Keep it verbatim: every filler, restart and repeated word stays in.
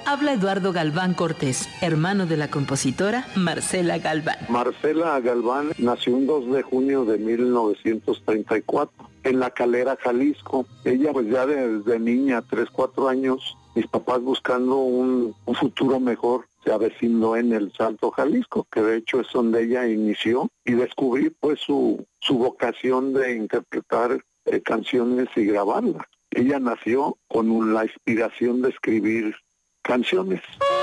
Habla Eduardo Galván Cortés, hermano de la compositora Marcela Galván. Marcela Galván nació un dos de junio de mil novecientos treinta y cuatro en La Calera, Jalisco. Ella pues ya desde niña, tres, cuatro años, mis papás buscando un, un futuro mejor, se avecinó en el Salto, Jalisco, que de hecho es donde ella inició, y descubrí pues su, su vocación de interpretar eh, canciones y grabarlas. Ella nació con un, la inspiración de escribir canciones.